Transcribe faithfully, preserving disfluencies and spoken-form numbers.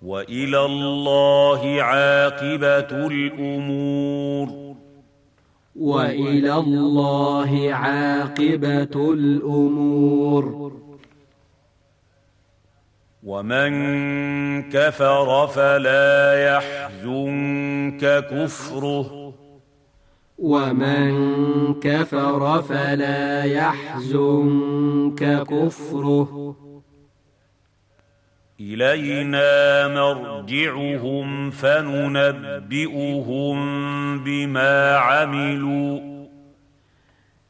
وإلى الله عاقبة الأمور وإلى الله عاقبة الأمور ومن كفر فلا يحزنك كفره ومن كفر فلا يحزنك كفره إلينا مرجعهم فننبئهم بما عملوا